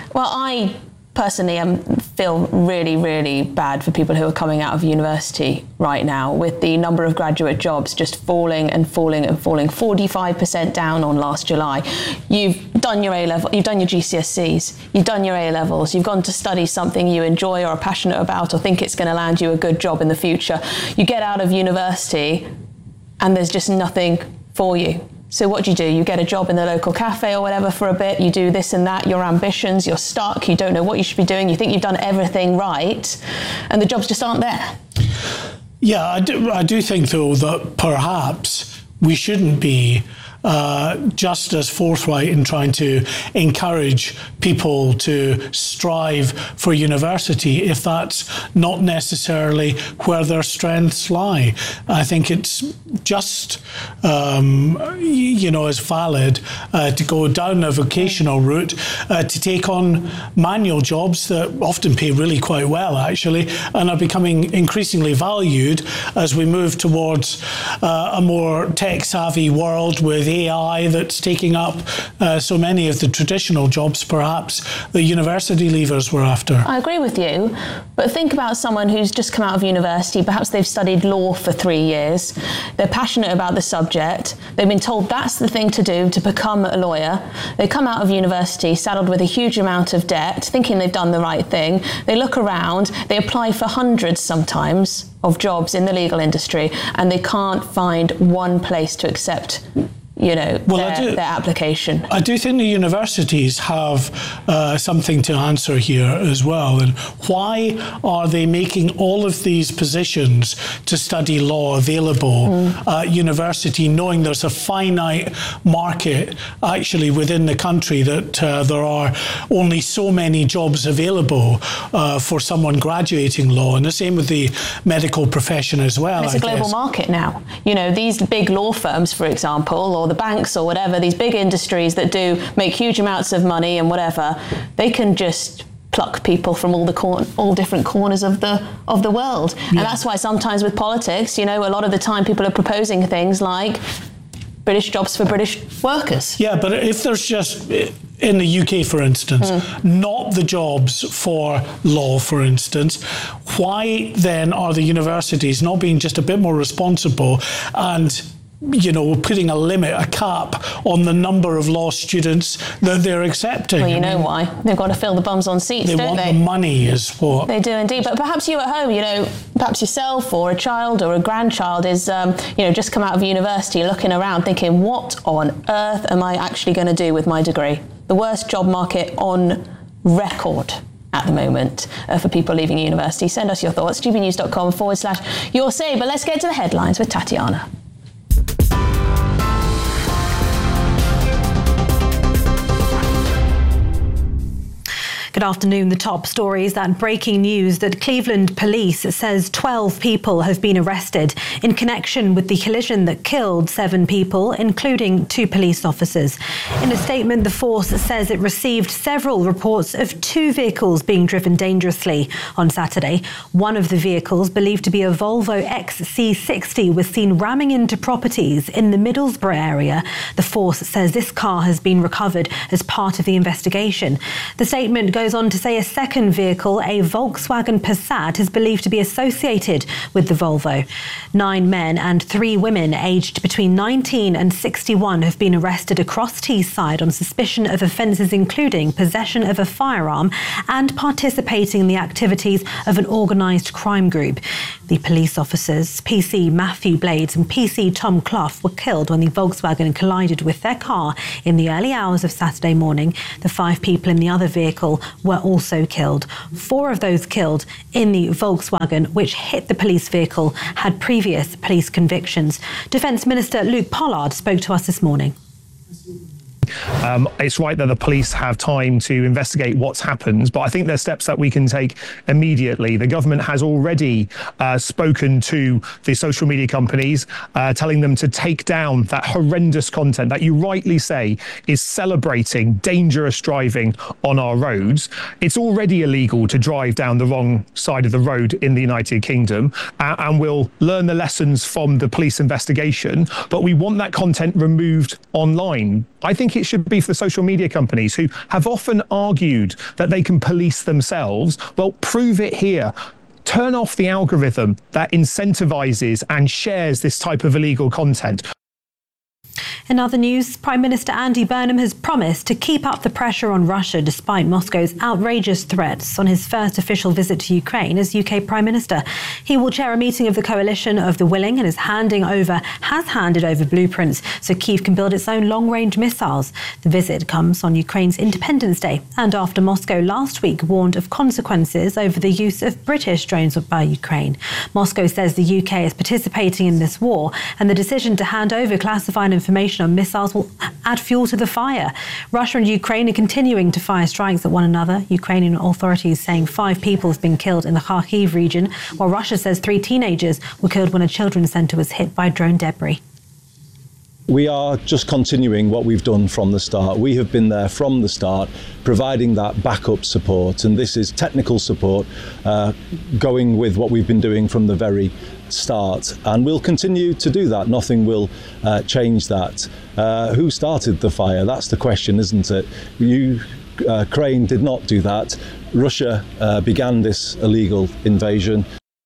Well, I personally feel really, really bad for people who are coming out of university right now, with the number of graduate jobs just falling and falling and falling, 45% down on last July. You've done your A-level, you've done your GCSEs, you've done your A-levels, you've gone to study something you enjoy or are passionate about or think it's going to land you a good job in the future. You get out of university and there's just nothing for you. So what do? You get a job in the local cafe or whatever for a bit, you do this and that, your ambitions, you're stuck, you don't know what you should be doing, you think you've done everything right, and the jobs just aren't there. Yeah, I do think, though, that perhaps we shouldn't be just as forthright in trying to encourage people to strive for university if that's not necessarily where their strengths lie. I think it's just, as valid to go down a vocational route, to take on manual jobs that often pay really quite well, actually, and are becoming increasingly valued as we move towards a more tech-savvy world with AI that's taking up so many of the traditional jobs, perhaps, the university leavers were after. I agree with you, but think about someone who's just come out of university. Perhaps they've studied law for 3 years. They're passionate about the subject. They've been told that's the thing to do to become a lawyer. They come out of university saddled with a huge amount of debt, thinking they've done the right thing. They look around, they apply for hundreds sometimes of jobs in the legal industry, and they can't find one place to accept their application. I do think the universities have something to answer here as well. And why are they making all of these positions to study law available at university, knowing there's a finite market actually within the country, that there are only so many jobs available for someone graduating law, and the same with the medical profession as well. And it's a global market now. These big law firms, for example, or the banks or whatever, these big industries that do make huge amounts of money and whatever, they can just pluck people from all different corners of the world. Yeah. And that's why sometimes with politics, a lot of the time people are proposing things like British jobs for British workers. Yeah, but if there's just, in the UK, for instance, not the jobs for law, for instance, why then are the universities not being just a bit more responsible and putting a limit, a cap on the number of law students that they're accepting? Well, you know why. They've got to fill the bums on seats, don't they? They want the money is what... They do indeed. But perhaps you at home, perhaps yourself or a child or a grandchild is, just come out of university looking around thinking, what on earth am I actually going to do with my degree? The worst job market on record at the moment for people leaving university. Send us your thoughts, gbnews.com/your say. But let's get to the headlines with Tatiana. Good afternoon. The top story is that breaking news that Cleveland police says 12 people have been arrested in connection with the collision that killed 7 people, including 2 police officers. In a statement, the force says it received several reports of 2 vehicles being driven dangerously on Saturday. One of the vehicles, believed to be a Volvo XC60, was seen ramming into properties in the Middlesbrough area. The force says this car has been recovered as part of the investigation. The statement goes on to say a second vehicle, a Volkswagen Passat, is believed to be associated with the Volvo. 9 men and 3 women aged between 19 and 61 have been arrested across Teesside on suspicion of offences including possession of a firearm and participating in the activities of an organised crime group. The police officers, PC Matthew Blades and PC Tom Clough, were killed when the Volkswagen collided with their car in the early hours of Saturday morning. The 5 people in the other vehicle were also killed. 4 of those killed in the Volkswagen, which hit the police vehicle, had previous police convictions. Defence Minister Luke Pollard spoke to us this morning. It's right that the police have time to investigate what's happened, but I think there's steps that we can take immediately. The government has already spoken to the social media companies, telling them to take down that horrendous content that you rightly say is celebrating dangerous driving on our roads. It's already illegal to drive down the wrong side of the road in the United Kingdom, and we'll learn the lessons from the police investigation, but we want that content removed online. I think it should be for the social media companies who have often argued that they can police themselves. Well, prove it here. Turn off the algorithm that incentivizes and shares this type of illegal content. In other news, Prime Minister Andy Burnham has promised to keep up the pressure on Russia despite Moscow's outrageous threats on his first official visit to Ukraine as UK Prime Minister. He will chair a meeting of the coalition of the willing and has handed over blueprints so Kyiv can build its own long-range missiles. The visit comes on Ukraine's Independence Day and after Moscow last week warned of consequences over the use of British drones by Ukraine. Moscow says the UK is participating in this war and the decision to hand over classified information on missiles will add fuel to the fire. Russia and Ukraine are continuing to fire strikes at one another. Ukrainian authorities saying 5 people have been killed in the Kharkiv region, while Russia says 3 teenagers were killed when a children's centre was hit by drone debris. We are just continuing what we've done from the start. We have been there from the start, providing that backup support, and this is technical support, going with what we've been doing from the very start, and we'll continue to do that. Nothing will change that. Who started the fire? That's the question, isn't it? Ukraine did not do that. Russia began this illegal invasion.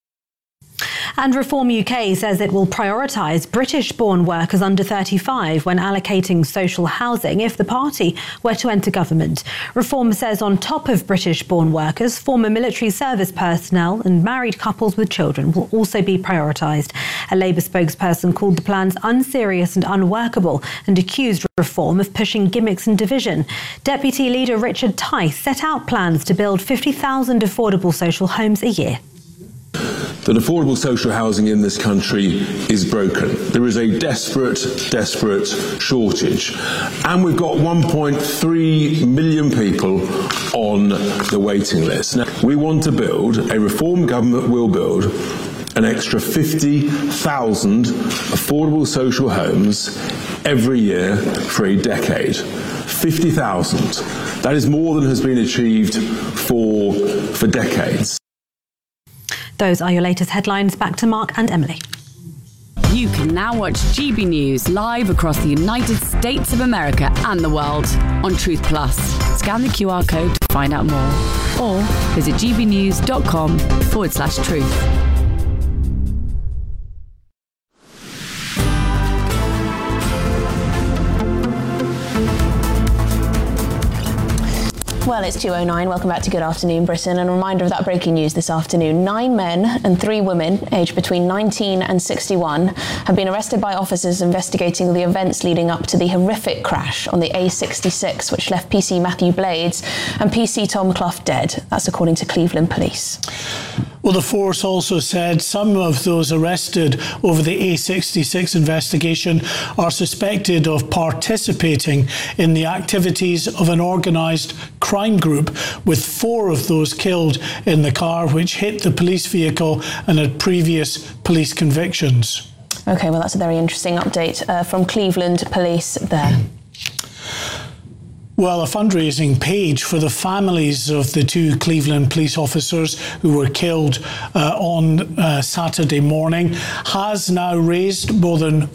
And Reform UK says it will prioritise British-born workers under 35 when allocating social housing if the party were to enter government. Reform says on top of British-born workers, former military service personnel and married couples with children will also be prioritised. A Labour spokesperson called the plans unserious and unworkable and accused Reform of pushing gimmicks and division. Deputy Leader Richard Tice set out plans to build 50,000 affordable social homes a year. That affordable social housing in this country is broken. There is a desperate shortage. And we've got 1.3 million people on the waiting list. Now, we want to build, a Reform government will build, an extra 50,000 affordable social homes every year for a decade. 50,000. That is more than has been achieved for decades. Those are your latest headlines. Back to Mark and Emily. You can now watch GB News live across the United States of America and the world on Truth Plus. Scan the QR code to find out more or visit gbnews.com/truth. Well, it's 2:09. Welcome back to Good Afternoon Britain. And a reminder of that breaking news this afternoon. 9 men and 3 women, aged between 19 and 61, have been arrested by officers investigating the events leading up to the horrific crash on the A66, which left PC Matthew Blades and PC Tom Clough dead. That's according to Cleveland Police. Well, the force also said some of those arrested over the A66 investigation are suspected of participating in the activities of an organised crime group, with 4 of those killed in the car which hit the police vehicle and had previous police convictions. OK, well, that's a very interesting update from Cleveland Police there. Well, a fundraising page for the families of the 2 Cleveland police officers who were killed on Saturday morning has now raised more than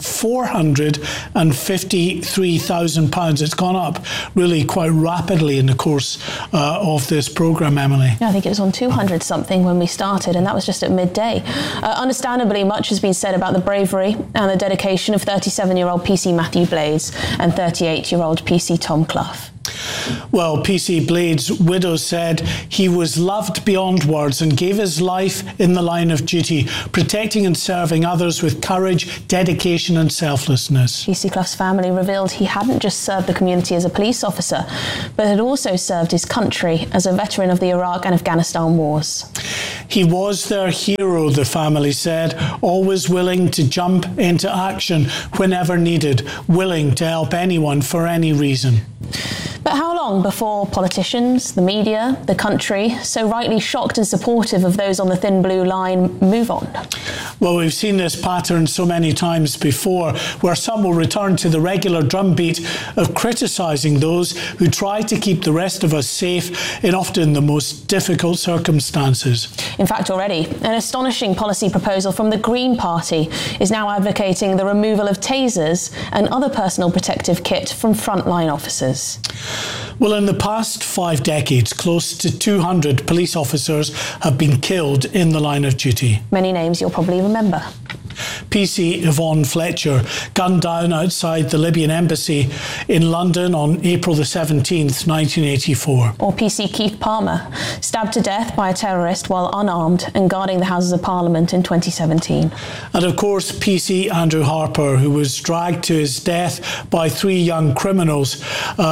£453,000. It's gone up really quite rapidly in the course of this programme, Emily. Yeah, I think it was on 200 something when we started, and that was just at midday. Understandably, much has been said about the bravery and the dedication of 37-year-old PC Matthew Blades and 38-year-old PC Tom Clough. Well, PC Blades' widow said he was loved beyond words and gave his life in the line of duty, protecting and serving others with courage, dedication and selflessness. PC Clough's family revealed he hadn't just served the community as a police officer, but had also served his country as a veteran of the Iraq and Afghanistan wars. He was their hero, the family said, always willing to jump into action whenever needed, willing to help anyone for any reason. But how long before politicians, the media, the country, so rightly shocked and supportive of those on the thin blue line, move on? Well, we've seen this pattern so many times before, where some will return to the regular drumbeat of criticising those who try to keep the rest of us safe in often the most difficult circumstances. In fact, already, an astonishing policy proposal from the Green Party is now advocating the removal of tasers and other personal protective kit from frontline officers. Well, in the past 5 decades, close to 200 police officers have been killed in the line of duty. Many names you'll probably remember. PC Yvonne Fletcher, gunned down outside the Libyan embassy in London on April the 17th, 1984. Or PC Keith Palmer, stabbed to death by a terrorist while unarmed and guarding the Houses of Parliament in 2017. And of course, PC Andrew Harper, who was dragged to his death by 3 young criminals,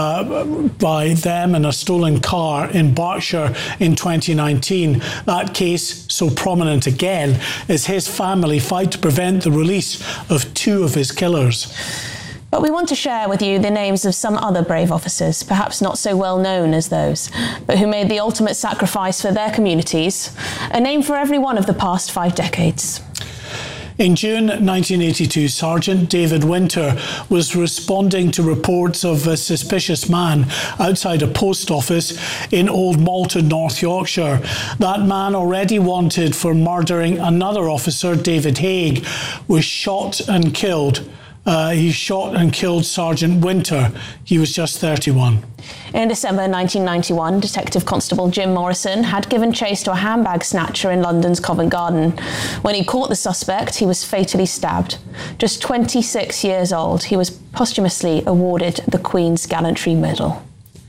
by them in a stolen car in Berkshire in 2019. That case, so prominent again, as his family fight to prevent the release of 2 of his killers. But we want to share with you the names of some other brave officers, perhaps not so well known as those, but who made the ultimate sacrifice for their communities, a name for every one of the past 5 decades. In June 1982, Sergeant David Winter was responding to reports of a suspicious man outside a post office in Old Malton, North Yorkshire. That man, already wanted for murdering another officer, David Haig, was shot and killed. He shot and killed Sergeant Winter. He was just 31. In December 1991, Detective Constable Jim Morrison had given chase to a handbag snatcher in London's Covent Garden. When he caught the suspect, he was fatally stabbed. Just 26 years old, he was posthumously awarded the Queen's Gallantry Medal.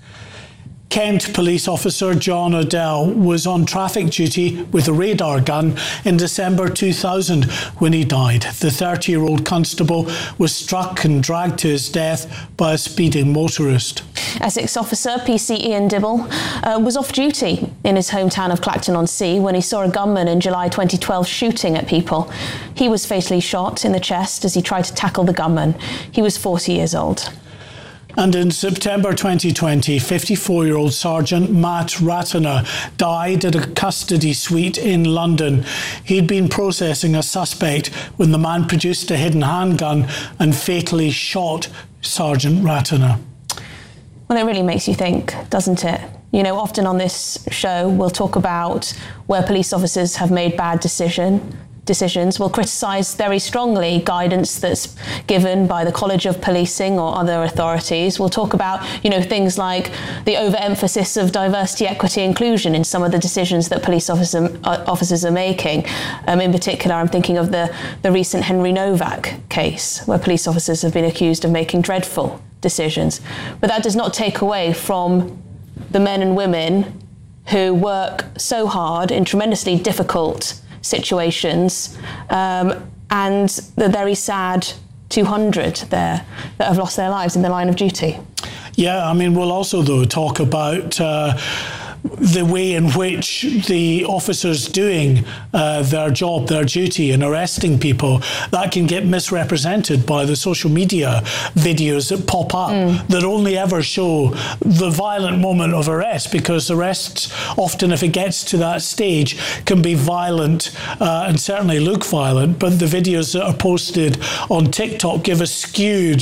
Kent police officer John O'Dell was on traffic duty with a radar gun in December 2000 when he died. The 30-year-old constable was struck and dragged to his death by a speeding motorist. Essex officer PC Ian Dibble was off duty in his hometown of Clacton-on-Sea when he saw a gunman in July 2012 shooting at people. He was fatally shot in the chest as he tried to tackle the gunman. He was 40 years old. And in September 2020, 54-year-old Sergeant Matt Ratana died at a custody suite in London. He'd been processing a suspect when the man produced a hidden handgun and fatally shot Sergeant Ratana. Well, it really makes you think, doesn't it? You know, often on this show, we'll talk about where police officers have made bad decisions. We'll criticise very strongly guidance that's given by the College of Policing or other authorities. We'll talk about, you know, things like the overemphasis of diversity, equity, inclusion in some of the decisions that police officers are making. In particular, I'm thinking of the recent Henry Novak case, where police officers have been accused of making dreadful decisions. But that does not take away from the men and women who work so hard in tremendously difficult situations, and the very sad 200 there that have lost their lives in the line of duty. Yeah, I mean, we'll also, though, talk about the way in which the officers doing their job, their duty in arresting people, that can get misrepresented by the social media videos that pop up that only ever show the violent moment of arrest, because arrests often, if it gets to that stage, can be violent and certainly look violent, but the videos that are posted on TikTok give a skewed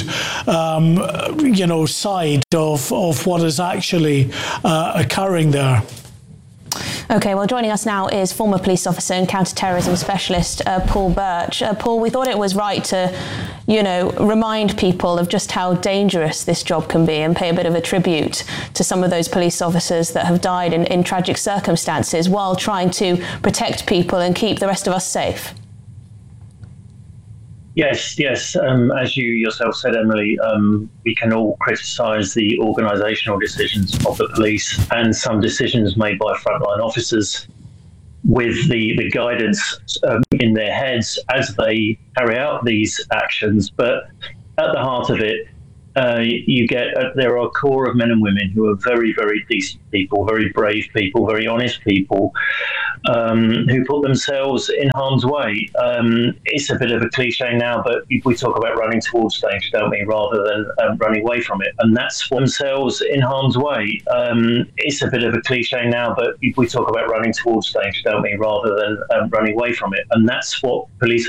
side of what is actually occurring there. OK, well, joining us now is former police officer and counter-terrorism specialist Paul Birch. Paul, we thought it was right to, remind people of just how dangerous this job can be and pay a bit of a tribute to some of those police officers that have died in tragic circumstances while trying to protect people and keep the rest of us safe. Yes. As you yourself said, Emily, we can all criticise the organisational decisions of the police and some decisions made by frontline officers with the guidance in their heads as they carry out these actions. But at the heart of it, there are a core of men and women who are very, very decent people, very brave people, very honest people, who put themselves in harm's way. It's a bit of a cliche now, but we talk about running towards danger, don't we, rather than running away from it. And that's what themselves in harm's way. It's a bit of a cliche now, but we talk about running towards danger, don't we, rather than running away from it. And that's what police